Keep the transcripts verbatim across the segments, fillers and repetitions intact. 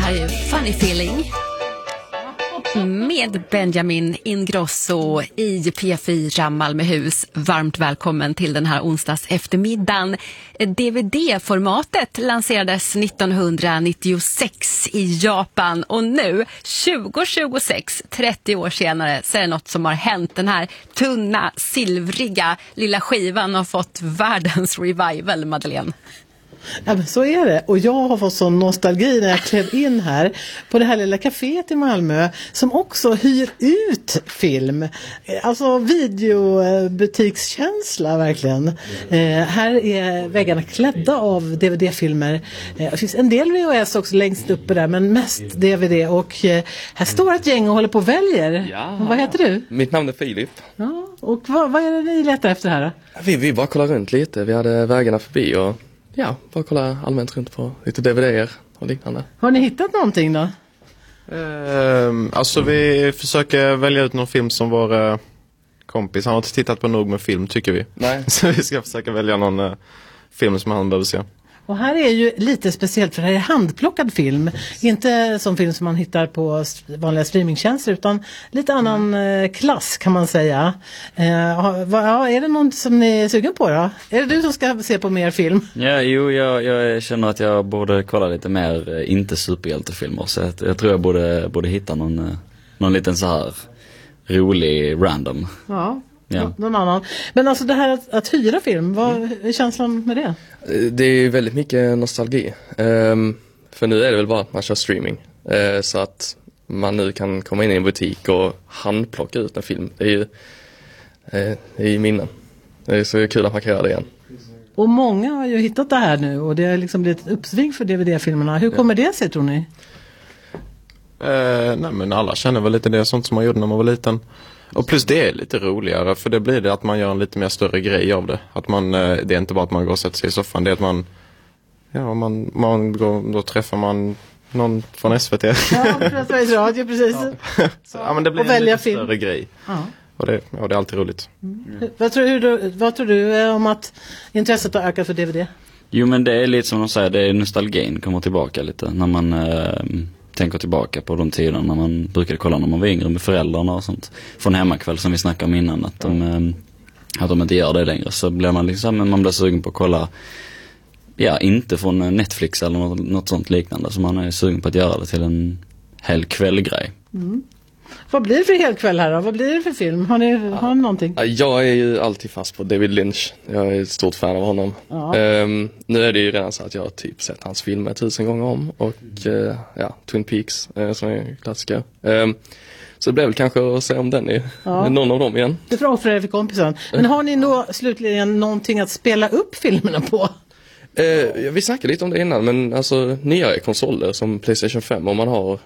här är Funny Feeling med Benjamin Ingrosso i P fyra Malmöhus. Varmt välkommen till den här onsdags eftermiddagen. D V D-formatet lanserades nittonhundranittiosex i Japan och nu, tjugo tjugosex, trettio år senare, så är det något som har hänt. Den här tunna, silvriga lilla skivan har fått världens revival, Madeleine. Ja, men så är det. Och jag har fått sån nostalgi när jag klev in här på det här lilla kaféet i Malmö som också hyr ut film. Alltså videobutikskänsla verkligen. Eh, här är väggarna klädda av D V D-filmer. Eh, det finns en del V H S också längst uppe där, men mest D V D. Och eh, här står ett gäng och håller på och väljer. Ja. Vad heter du? Mitt namn är Filip. Ja, och vad, vad är det ni letar efter här då? Vi, vi bara kollar runt lite. Vi hade vägarna förbi och ja, bara kolla allmänt runt på lite D V D-er och liknande. Har ni hittat någonting då? Uh, alltså vi försöker välja ut någon film som vår uh, kompis. Han har inte tittat på nog med film, tycker vi. Nej. Så vi ska försöka välja någon uh, film som han behöver se. Och här är ju lite speciellt för det här är handplockad film. Inte som film som man hittar på vanliga streamingtjänster utan lite annan eh, klass kan man säga. Eh, vad, ja, är det någon som ni är sugen på då? Är det du som ska se på mer film? Ja, jo, jag, jag känner att jag borde kolla lite mer eh, inte superhjältefilmer. Så jag, jag tror jag borde, borde hitta någon, eh, någon liten så här rolig random. Ja. Ja. Någon annan. Men alltså det här att, att hyra film, vad är känslan med det? Det är väldigt mycket nostalgi. Um, för nu är det väl bara att man kör streaming. Uh, så att man nu kan komma in i en butik och handplocka ut en film. Det är ju uh, det är ju minnen. Det är så kul att man kan göra det igen. Och många har ju hittat det här nu och det har liksom blivit ett uppsving för D V D-filmerna. Hur kommer det sig, tror ni? Uh, nej men alla känner väl lite det, sånt som man gjorde när man var liten. Och plus det är lite roligare, för det blir det att man gör en lite mer större grej av det. Att man, det är inte bara att man går och sätter sig i soffan, det är att man, ja, man, man går, då träffar man någon från S V T. Ja, från Sveriges Radio, precis. Ja. Så, ja, men det blir och en lite film. större grej. Ja. Och det, ja, det är alltid roligt. Mm. Vad, tror du, vad tror du om att intresset har ökat för D V D? Jo, men det är lite som de säger, det är nostalgin kommer tillbaka lite. När man äh, tänker tillbaka på de tiderna när man brukade kolla när man var yngre med föräldrarna och sånt. Från hemmakväll som vi snackade om innan, att de, äh, att de inte gör det längre. Så blir man liksom, men man blir sugen på att kolla, ja, inte från Netflix eller något, något sånt liknande. Så man är sugen på att göra det till en hel kvällgrej. Mm. Vad blir det för hel kväll här då? Vad blir det för film? Har ni, ja. har ni någonting? Jag är ju alltid fast på David Lynch. Jag är ett stort fan av honom. Ja. Um, nu är det ju redan så att jag har typ sett hans filmer tusen gånger om. Och uh, ja, Twin Peaks uh, som är klassiker. Um, så det blev väl kanske att se om den är ja. någon av dem igen. Det är fråga för er för kompisen. Men har ni nå, slutligen någonting att spela upp filmerna på? Uh, vi snackade lite om det innan, men alltså nyare konsoler som PlayStation fem, om man har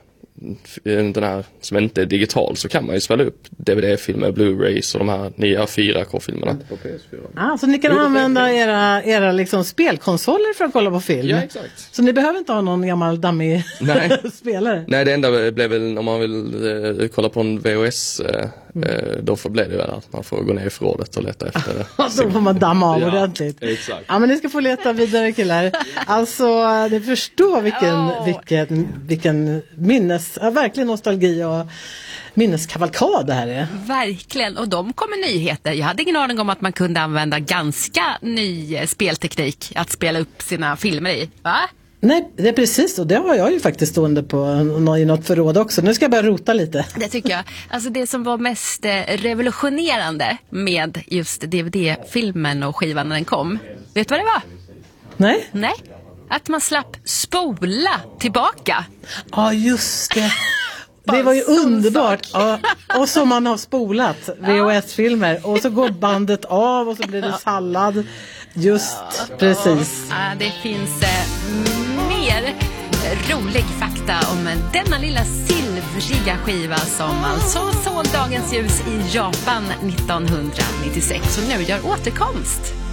den här som inte är digital, så kan man ju spela upp D V D-filmer, Blu-rays och de här nya fyra K-filmerna. På P S fyra. Ah, så ni kan jo, använda era, era liksom spelkonsoler för att kolla på film? Ja, exakt. Så ni behöver inte ha någon gammal dammig Nej. spelare? Nej, det enda blev väl om man vill eh, kolla på en V H S eh, mm. då får bli det väl att man får gå ner i förrådet och leta efter det. Då får man damma av ja, ordentligt. Exakt. Ja, men ni ska få leta vidare, killar. Alltså, ni förstår vilken, oh. vilken, vilken minnes, ja, verkligen nostalgi och minneskavalkad det här är. Verkligen, och de kommer nyheter. Jag hade ingen aning om att man kunde använda ganska ny spelteknik att spela upp sina filmer i. Va? Nej, det är precis, och det har jag ju faktiskt stående på i något förråd också. Nu ska jag bara rota lite. Det tycker jag. Alltså det som var mest revolutionerande med just D V D-filmen och skivan när den kom. Vet du vad det var? Nej. Nej. Att man slapp spola tillbaka. Ja, just det. Det var ju underbart. Ja, och så man har spolat V H S-filmer. Och så går bandet av och så blir det sallad. Just, ja, precis. Ja, det finns eh, mer rolig fakta om denna lilla silvriga skiva som alltså såg dagens ljus i Japan nittonhundranittiosex. Och nu gör återkomst.